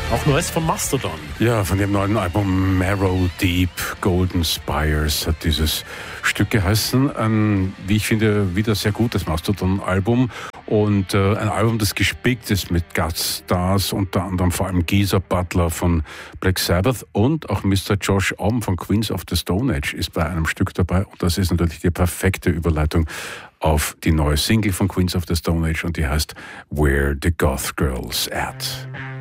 Auch Neues von Mastodon. Ja, von dem neuen Album Marrow Deep Golden Spires hat dieses Stück geheißen. Wie ich finde, wieder sehr gutes Mastodon-Album. Und ein Album, das gespickt ist mit Gaststars, unter anderem vor allem Geezer Butler von Black Sabbath und auch Mr. Josh Homme von Queens of the Stone Age ist bei einem Stück dabei. Und das ist natürlich die perfekte Überleitung auf die neue Single von Queens of the Stone Age und die heißt Where the Goth Girls At.